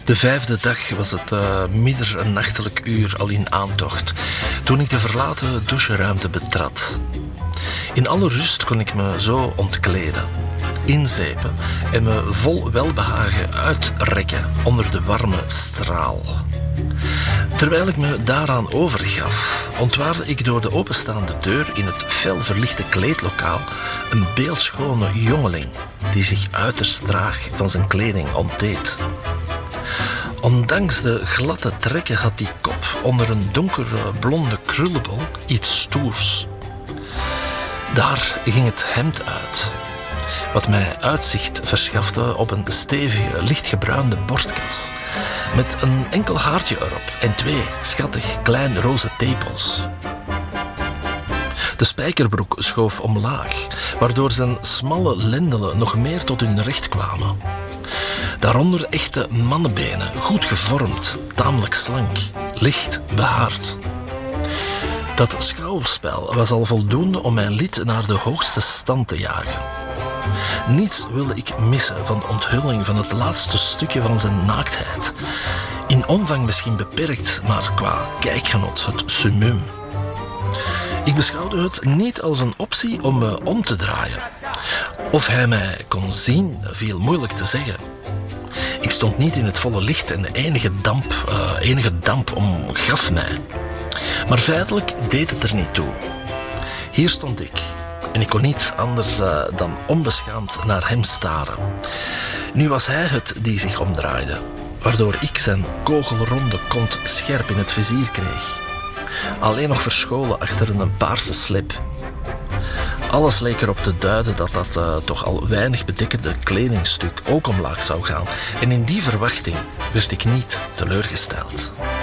De 5e dag was het midden een nachtelijk uur al in aantocht, toen ik de verlaten doucheruimte betrad. In alle rust kon ik me zo ontkleden, inzepen en me vol welbehagen uitrekken onder de warme straal. Terwijl ik me daaraan overgaf, ontwaarde ik door de openstaande deur in het fel verlichte kleedlokaal een beeldschone jongeling die zich uiterst traag van zijn kleding ontdeed. Ondanks de gladde trekken had die kop onder een donkere blonde krullenbol iets stoers. Daar ging het hemd uit, wat mij uitzicht verschafte op een stevige, lichtgebruinde borstkas met een enkel haartje erop en 2 schattig klein roze tepels. De spijkerbroek schoof omlaag, waardoor zijn smalle lendenen nog meer tot hun recht kwamen. Daaronder echte mannenbenen, goed gevormd, tamelijk slank, licht behaard. Dat schouwspel was al voldoende om mijn lid naar de hoogste stand te jagen. Niets wilde ik missen van de onthulling van het laatste stukje van zijn naaktheid. In omvang misschien beperkt, maar qua kijkgenot het summum. Ik beschouwde het niet als een optie om me om te draaien. Of hij mij kon zien, viel moeilijk te zeggen. Ik stond niet in het volle licht en de enige damp omgaf mij. Maar feitelijk deed het er niet toe. Hier stond ik. En ik kon niet anders dan onbeschaamd naar hem staren. Nu was hij het die zich omdraaide, waardoor ik zijn kogelronde kont scherp in het vizier kreeg. Alleen nog verscholen achter een paarse slip. Alles leek erop te duiden dat dat toch al weinig bedekkende kledingstuk ook omlaag zou gaan. En in die verwachting werd ik niet teleurgesteld.